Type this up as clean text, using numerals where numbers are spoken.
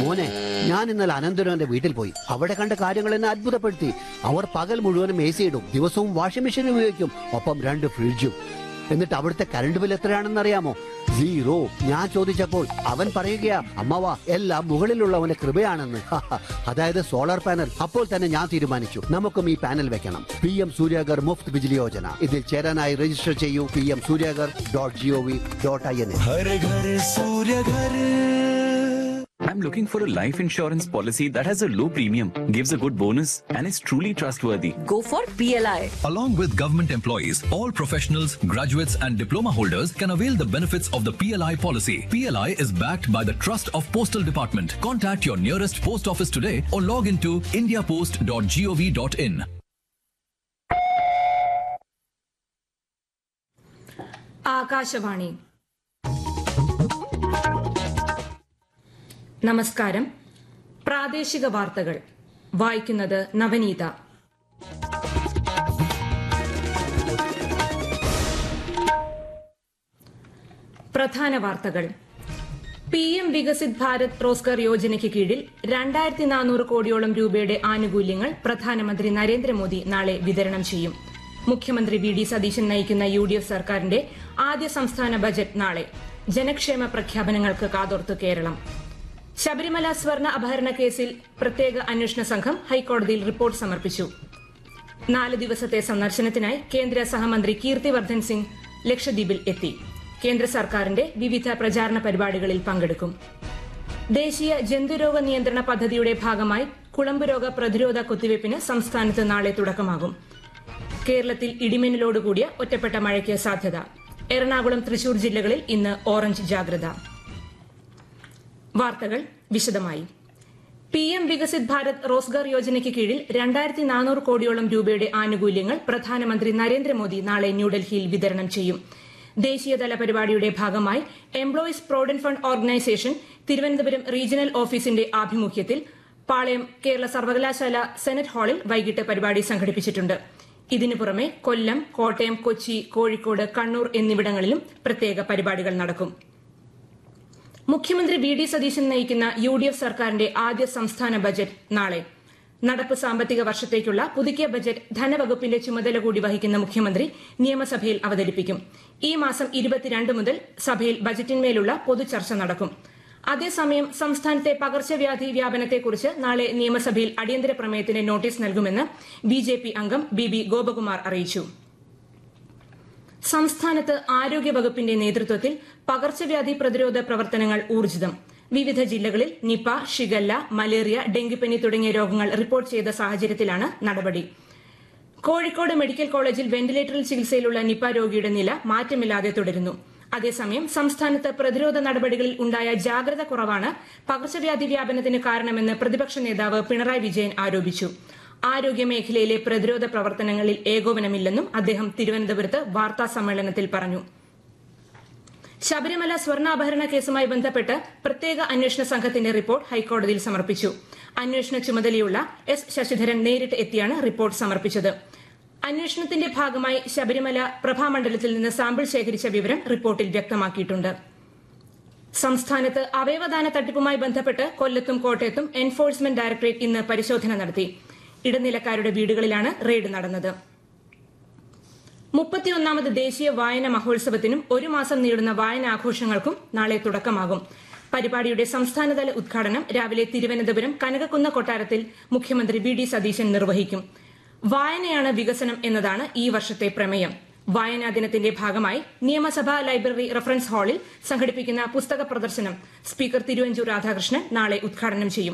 മോനെ, ഞാൻ ഇന്നലെ അനന്തരവന്റെ വീട്ടിൽ പോയി. അവിടെ കണ്ട കാര്യങ്ങൾ എന്നെ അത്ഭുതപ്പെടുത്തി. അവർ പകൽ മുഴുവനും AC ഇടും, ദിവസവും വാഷിംഗ് മെഷീൻ ഉപയോഗിക്കും, ഒപ്പം 2 ഫ്രിഡ്ജും. എന്നിട്ട് അവിടുത്തെ കറണ്ട് ബിൽ എത്രയാണെന്ന് അറിയാമോ? 0. ഞാൻ ചോദിച്ചപ്പോൾ അവൻ പറയുകയാ, അമ്മവാ, എല്ലാം മുകളിലുള്ളവന്റെ കൃപയാണെന്ന്. അതായത് സോളാർ പാനൽ. അപ്പോൾ തന്നെ ഞാൻ തീരുമാനിച്ചു, നമുക്കും ഈ പാനൽ വെക്കണം. PM സൂര്യാഗർ മുഫ്ത് ബിജ്ലി യോജന. ഇതിൽ ചേരാനായി രജിസ്റ്റർ ചെയ്യൂ pmsuryagar.gov.in. I'm looking for a life insurance policy that has a low premium, gives a good bonus, and is truly trustworthy. Go for PLI. Along with government employees, all professionals, graduates and diploma holders can avail the benefits of the PLI policy. PLI is backed by the Trust of Postal Department. Contact your nearest post office today or log into indiapost.gov.in. Akashvani. നമസ്കാരം. പ്രാദേശിക വാർത്തകൾ വായിക്കുന്നത് നവനീത. പ്രധാന വാർത്തകൾ. PM Viksit Bharat Rozgar യോജനയ്ക്ക് കീഴിൽ 2400 കോടിയോളം രൂപയുടെ ആനുകൂല്യങ്ങൾ പ്രധാനമന്ത്രി നരേന്ദ്രമോദി നാളെ വിതരണം ചെയ്യും. മുഖ്യമന്ത്രി VD സതീശൻ നയിക്കുന്ന UDF സർക്കാരിന്റെ ആദ്യ സംസ്ഥാന ബജറ്റ് നാളെ. ജനക്ഷേമ പ്രഖ്യാപനങ്ങൾക്ക് കാതോർത്ത് കേരളം. ശബരിമല സ്വർണ്ണ അപഹരണ കേസിൽ പ്രത്യേക അന്വേഷണ സംഘം ഹൈക്കോടതിയിൽ റിപ്പോർട്ട് സമർപ്പിച്ചു. 4 ദിവസത്തെ സന്ദർശനത്തിനായി കേന്ദ്ര സഹമന്ത്രി കീർത്തിവർദ്ധൻ സിംഗ് ലക്ഷദ്വീപിൽ എത്തി. കേന്ദ്ര സർക്കാരിന്റെ വിവിധ പ്രചാരണ പരിപാടികളിൽ പങ്കെടുക്കും. ദേശീയ ജന്തുരോഗ നിയന്ത്രണ പദ്ധതിയുടെ ഭാഗമായി കുളമ്പുരോഗ പ്രതിരോധ കുത്തിവയ്പ്പിന് സംസ്ഥാനത്ത് നാളെ തുടക്കമാകും. കേരളത്തിൽ ഇടിമിന്നലോടുകൂടിയ ഒറ്റപ്പെട്ട മഴയ്ക്ക് സാധ്യത. എറണാകുളം, തൃശൂർ ജില്ലകളിൽ ഇന്ന് ഓറഞ്ച് ജാഗ്രത. വാർത്തകൾ വിശദമായി. PM വികസിത് ഭാരത് റോസ്ഗർ യോജനയ്ക്ക് കീഴിൽ 2400 കോടിയോളം രൂപയുടെ ആനുകൂല്യങ്ങൾ പ്രധാനമന്ത്രി നരേന്ദ്രമോദി നാളെ ന്യൂഡൽഹിയിൽ വിതരണം ചെയ്യും. ദേശീയതല പരിപാടിയുടെ ഭാഗമായി employees provident fund organisation Thiruvananthapuram regional ഓഫീസിന്റെ ആഭിമുഖ്യത്തിൽ പാളയം കേരള സർവകലാശാല സെനറ്റ് ഹാളിൽ വൈകിട്ട് പരിപാടി സംഘടിപ്പിച്ചിട്ടുണ്ട്. ഇതിനു പുറമെ കൊല്ലം, കോട്ടയം, കൊച്ചി, കോഴിക്കോട്, കണ്ണൂർ എന്നിവിടങ്ങളിലും പ്രത്യേക പരിപാടികൾ നടക്കും. മുഖ്യമന്ത്രി VD സതീശൻ നയിക്കുന്ന UDF സർക്കാരിന്റെ ആദ്യ സംസ്ഥാന ബജറ്റ് നാളെ. നടപ്പ് സാമ്പത്തിക വർഷത്തേക്കുള്ള പുതുക്കിയ ബജറ്റ് ധനവകുപ്പിന്റെ ചുമതല കൂടി വഹിക്കുന്ന മുഖ്യമന്ത്രി നിയമസഭയിൽ അവതരിപ്പിക്കും. ഈ മാസം 22 മുതൽ സഭയിൽ ബജറ്റിന്മേലുള്ള പൊതുചർച്ച നടക്കും. അതേസമയം സംസ്ഥാനത്തെ പകർച്ചവ്യാധി വ്യാപനത്തെക്കുറിച്ച് നാളെ നിയമസഭയിൽ അടിയന്തര പ്രമേയത്തിന് നോട്ടീസ് നൽകുമെന്ന് BJP അംഗം BB ഗോപകുമാർ അറിയിച്ചു. സംസ്ഥാനത്ത് ആരോഗ്യവകുപ്പിന്റെ നേതൃത്വത്തിൽ പകർച്ചവ്യാധി പ്രതിരോധ പ്രവർത്തനങ്ങൾ ഊർജിതം. വിവിധ ജില്ലകളിൽ നിപ, ഷിഗല്ല, മലേറിയ, ഡെങ്കിപ്പനി തുടങ്ങിയ രോഗങ്ങൾ റിപ്പോർട്ട് ചെയ്ത സാഹചര്യത്തിലാണ് നടപടി. കോഴിക്കോട് മെഡിക്കൽ കോളേജിൽ വെന്റിലേറ്ററിൽ ചികിത്സയിലുള്ള നിപ രോഗിയുടെ നില മാറ്റമില്ലാതെ തുടരുന്നു. അതേസമയം സംസ്ഥാനത്ത് പ്രതിരോധ നടപടികളിൽ ഉണ്ടായ ജാഗ്രത കുറവാണ് പകർച്ചവ്യാധി വ്യാപനത്തിന് കാരണമെന്ന് പ്രതിപക്ഷ നേതാവ് പിണറായി വിജയൻ ആരോപിച്ചു. ആരോഗ്യമേഖലയിലെ പ്രതിരോധ പ്രവർത്തനങ്ങളിൽ ഏകോപനമില്ലെന്നും അദ്ദേഹം തിരുവനന്തപുരത്ത് വാർത്താ സമ്മേളനത്തിൽ പറഞ്ഞു. ശബരിമല സ്വർണ്ണാഭരണ കേസുമായി ബന്ധപ്പെട്ട് പ്രത്യേക അന്വേഷണ സംഘത്തിന്റെ റിപ്പോർട്ട് ഹൈക്കോടതിയിൽ സമർപ്പിച്ചു. അന്വേഷണ ചുമതലയുള്ള S ശശിധരൻ നേരിട്ട് എത്തിയാണ് റിപ്പോർട്ട് സമർപ്പിച്ചത്. അന്വേഷണത്തിന്റെ ഭാഗമായി ശബരിമല പ്രഭാമണ്ഡലത്തിൽ നിന്ന് സാമ്പിൾ ശേഖരിച്ച വിവരം റിപ്പോർട്ടിൽ വ്യക്തമാക്കിയിട്ടുണ്ട്. സംസ്ഥാനത്ത് അവയവദാന തട്ടിപ്പുമായി ബന്ധപ്പെട്ട് കൊല്ലത്തും കോട്ടയത്തും എൻഫോഴ്സ്മെന്റ് ഡയറക്ടറേറ്റ് ഇന്ന് പരിശോധന നടത്തി. ഇടനിലക്കാരുടെ വീടുകളിലാണ് റെയ്ഡ് നടന്നത്. 31ാമത് ദേശീയ വായന മഹോത്സവത്തിനും 1 മാസം നീളുന്ന വായനാഘോഷങ്ങൾക്കും നാളെ തുടക്കമാകും. പരിപാടിയുടെ സംസ്ഥാനതല ഉദ്ഘാടനം രാവിലെ തിരുവനന്തപുരം കനകക്കുന്ന് കൊട്ടാരത്തിൽ മുഖ്യമന്ത്രി VD സതീശൻ നിർവഹിക്കും. വായനയാണ് വികസനം എന്നതാണ് ഈ വർഷത്തെ പ്രമേയം. വായനാ ദിനത്തിന്റെ ഭാഗമായി നിയമസഭാ ലൈബ്രറി റഫറൻസ് ഹാളിൽ സംഘടിപ്പിക്കുന്ന പുസ്തക പ്രദർശനം സ്പീക്കർ തിരുവഞ്ചൂർ രാധാകൃഷ്ണൻ നാളെ ഉദ്ഘാടനം ചെയ്യും.